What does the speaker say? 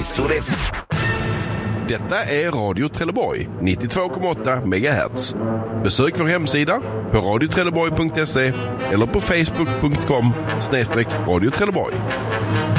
storhet. Detta är Radio Trelleborg 92,8 MHz. Besök vår hemsida på radiotrelleborg.se eller på facebook.com/Radio Trelleborg.